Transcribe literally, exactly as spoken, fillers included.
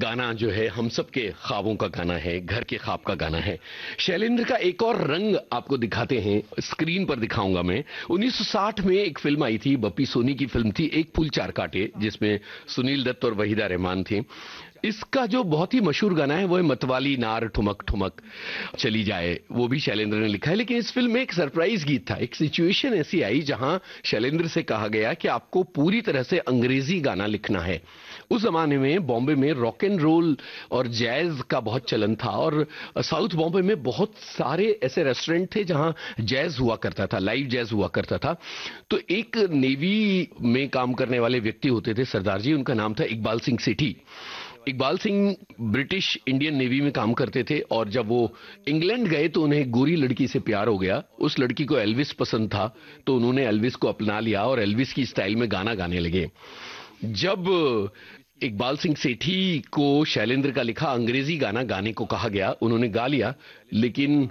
गाना जो है हम सबके ख्वाबों का गाना है, घर के ख्वाब का गाना है। शैलेंद्र का एक और रंग आपको दिखाते हैं, स्क्रीन पर दिखाऊंगा मैं। उन्नीस सौ साठ में एक फिल्म आई थी, बप्पी सोनी की फिल्म थी एक फूल चार कांटे, जिसमें सुनील दत्त और वहीदा रहमान थे। इसका जो बहुत ही मशहूर गाना है वो है मतवाली नार ठुमक ठुमक चली जाए, वो भी शैलेंद्र ने लिखा है। लेकिन इस फिल्म में एक सरप्राइज गीत था। एक सिचुएशन ऐसी आई जहां शैलेंद्र से कहा गया कि आपको पूरी तरह से अंग्रेजी गाना लिखना है। उस जमाने में बॉम्बे में रॉक एंड रोल और जैज का बहुत चलन था, और साउथ बॉम्बे में बहुत सारे ऐसे रेस्टोरेंट थे जहां जैज हुआ करता था, लाइव जैज हुआ करता था। तो एक नेवी में काम करने वाले व्यक्ति होते थे सरदार जी, उनका नाम था इकबाल सिंह सेठी। Iqbal Singh British Indian navy में काम करते थे, और जब वो इंग्लैंड गए तो उन्हें एक गोरी लड़की से प्यार हो गया। उस लड़की को एल्विस पसंद था, तो उन्होंने एल्विस को अपना लिया और एल्विस की स्टाइल में गाना गाने लगे। जब इकबाल सिंह सेठी को शैलेंद्र का लिखा अंग्रेजी गाना गाने को कहा गया, उन्होंने गा लिया, लेकिन